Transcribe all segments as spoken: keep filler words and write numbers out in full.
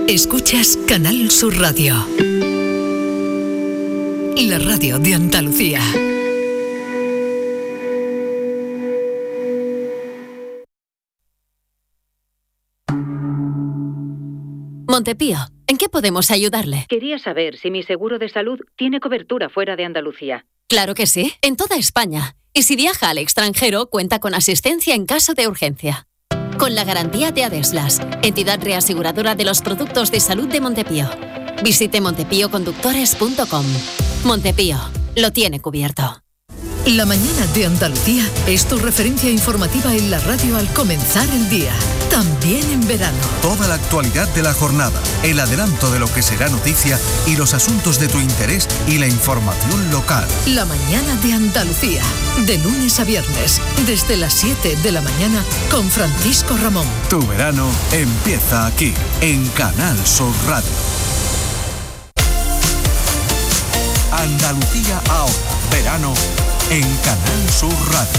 Escuchas Canal Sur Radio, la radio de Andalucía. Montepío, ¿en qué podemos ayudarle? Quería saber si mi seguro de salud tiene cobertura fuera de Andalucía. Claro que sí, en toda España. Y si viaja al extranjero, cuenta con asistencia en caso de urgencia. Con la garantía de Adeslas, entidad reaseguradora de los productos de salud de Montepío. Visite montepío conductores punto com. Montepío, lo tiene cubierto. La mañana de Andalucía es tu referencia informativa en la radio al comenzar el día. También en verano. Toda la actualidad de la jornada, el adelanto de lo que será noticia y los asuntos de tu interés y la información local. La mañana de Andalucía, de lunes a viernes, desde las siete de la mañana con Francisco Ramón. Tu verano empieza aquí, en Canal Sur Radio. Andalucía ahora, verano en Canal Sur Radio.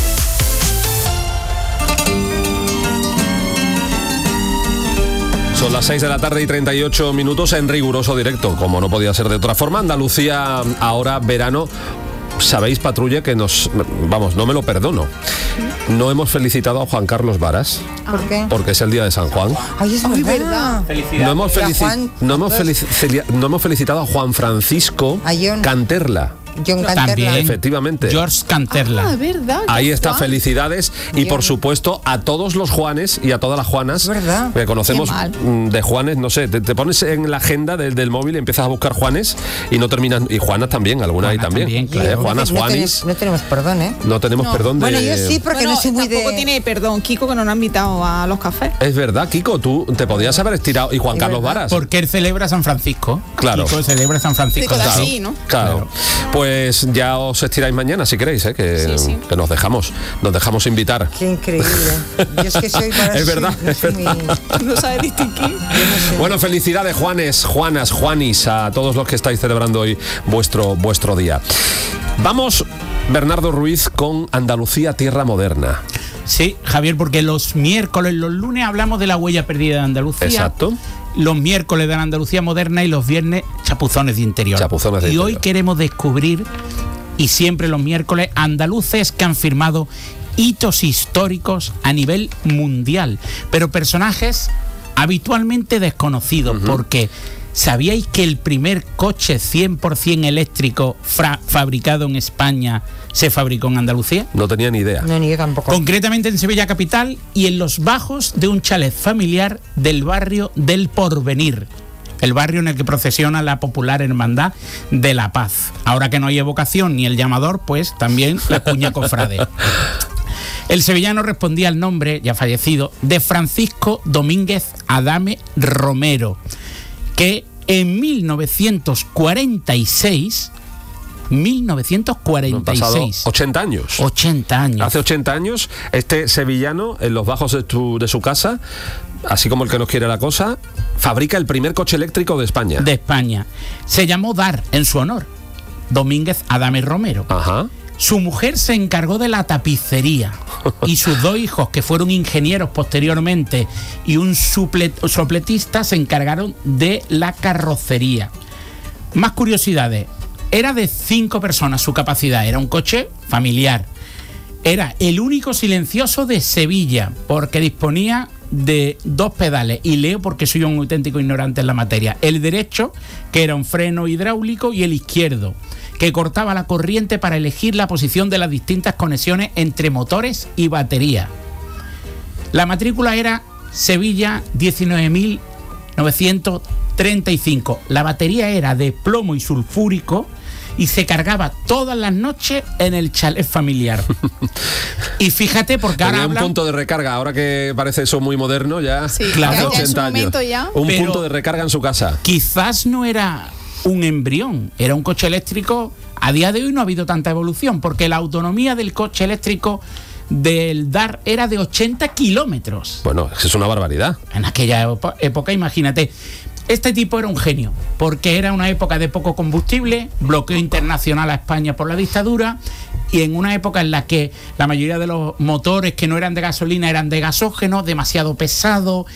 Son las seis de la tarde y treinta y ocho minutos en riguroso directo, como no podía ser de otra forma. Andalucía ahora, verano. Sabéis, patrulla, que nos... Vamos, no me lo perdono. No hemos felicitado a Juan Carlos Varas. ¿Por qué? Porque es el día de San Juan. Ay, es Ay, verdad. Felicidades. No hemos, felici- Juan, no, hemos pues. felici- no hemos felicitado a Juan Francisco A John. Canterla. John Canterla. También. Efectivamente. George Canterla. Ah, ¿verdad? Ahí está, Juan. felicidades. Y por supuesto a todos los Juanes y a todas las Juanas. ¿Verdad? Que conocemos Qué mal. mm, de Juanes, no sé, te, te pones en la agenda del, del móvil y empiezas a buscar Juanes y no terminas. Y Juanas también, alguna ahí Juanas también. también, claro. Eh, Juanas, no, Juanis. tenemos, no tenemos perdón, ¿eh? No tenemos No. perdón de. Bueno, yo sí, porque Bueno, no soy muy tampoco de... tiene perdón Kiko, que no nos ha invitado a los cafés. Es verdad, Kiko, tú te podías haber estirado. Y Juan Es Carlos verdad. Varas. Porque él celebra San Francisco. Claro. Kiko celebra San Francisco. Kiko de Claro. así, ¿no? Claro. Pues ya os estiráis mañana si queréis, ¿eh? que, Sí, sí. que nos dejamos, nos dejamos invitar. Qué increíble. Yo es que soy para... Es verdad, no es soy muy- No sabe distinguir. yo no sé. Bueno, felicidades, Juanes, Juanas, Juanis, a todos los que estáis celebrando hoy vuestro, vuestro día. Vamos, Bernardo Ruiz, con Andalucía Tierra Moderna. Sí, Javier, porque los miércoles, los lunes hablamos de la huella perdida de Andalucía. Exacto. Los miércoles de la Andalucía moderna y los viernes chapuzones de interior. Chapuzones de y interior. hoy queremos descubrir, y siempre los miércoles, andaluces que han firmado hitos históricos a nivel mundial, pero personajes habitualmente desconocidos, uh-huh. porque ¿sabíais que el primer coche cien por ciento eléctrico fra- fabricado en España se fabricó en Andalucía? No tenía ni idea. No, ni yo tampoco. Concretamente en Sevilla capital y en los bajos de un chalet familiar del barrio del Porvenir, el barrio en el que procesiona la popular Hermandad de la Paz. Ahora que no hay evocación ni el llamador, pues también la cuña cofrade. El sevillano respondía al nombre, ya fallecido, de Francisco Domínguez Adame Romero, que en mil novecientos cuarenta y seis... mil novecientos cuarenta y Han pasado seis. ochenta años. ochenta años. Hace ochenta años, este sevillano, en los bajos de, tu, de su casa, así como el que nos quiere la cosa, fabrica el primer coche eléctrico de España. De España. Se llamó Dar en su honor, Domínguez Adame Romero. Ajá. Su mujer se encargó de la tapicería y sus dos hijos, que fueron ingenieros posteriormente, y un suple- sopletista, se encargaron de la carrocería. Más curiosidades. Era de cinco personas su capacidad, era un coche familiar. Era el único silencioso de Sevilla, porque disponía de dos pedales, y leo porque soy un auténtico ignorante en la materia. El derecho, que era un freno hidráulico, y el izquierdo, que cortaba la corriente para elegir la posición de las distintas conexiones entre motores y batería. La matrícula era Sevilla diecinueve mil novecientos treinta y cinco. La batería era de plomo y sulfúrico y se cargaba todas las noches en el chalet familiar. Y fíjate, porque ahora Tenía un hablan... punto de recarga, ahora que parece eso muy moderno, ya Sí, claro, hace ya en su ochenta momento años. ya. Un Pero- punto de recarga en su casa. Quizás no era un embrión, era un coche eléctrico. A día de hoy no ha habido tanta evolución, porque la autonomía del coche eléctrico del Dar era de ochenta kilómetros. Bueno, es una barbaridad. En aquella epo- época, imagínate. Este tipo era un genio, porque era una época de poco combustible, bloqueo internacional a España por la dictadura, y en una época en la que la mayoría de los motores que no eran de gasolina eran de gasógeno, demasiado pesado,